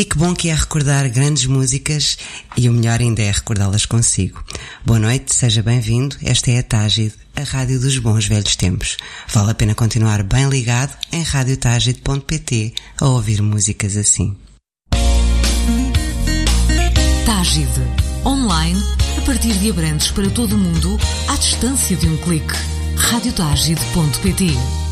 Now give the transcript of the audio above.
E que bom que é recordar grandes músicas e o melhor ainda é recordá-las consigo. Boa noite, seja bem-vindo. Esta é a Tágide, a rádio dos bons velhos tempos. Vale a pena continuar bem ligado em radiotagide.pt a ouvir músicas assim. Tágide, online, a partir de Abrantes para todo o mundo, à distância de um clique. radiotagide.pt